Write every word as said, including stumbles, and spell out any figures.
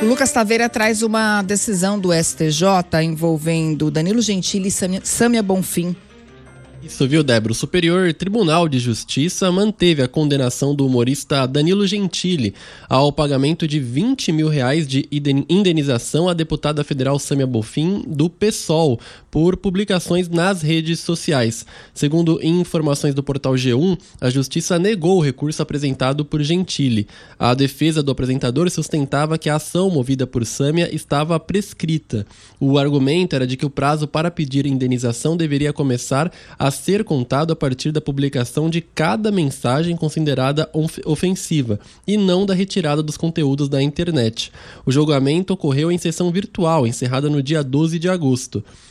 O Lucas Taveira traz uma decisão do S T J envolvendo Danilo Gentili e Sâmia, Sâmia Bonfim. Isso, viu, Débora? O Superior Tribunal de Justiça manteve a condenação do humorista Danilo Gentili ao pagamento de vinte mil reais de indenização à deputada federal Sâmia Bonfim, do PSOL, por publicações nas redes sociais. Segundo informações do portal G um, a Justiça negou o recurso apresentado por Gentili. A defesa do apresentador sustentava que a ação movida por Sâmia estava prescrita. O argumento era de que o prazo para pedir indenização deveria começar a ser contado a partir da publicação de cada mensagem considerada ofensiva e não da retirada dos conteúdos da internet. O julgamento ocorreu em sessão virtual, encerrada no dia doze de agosto.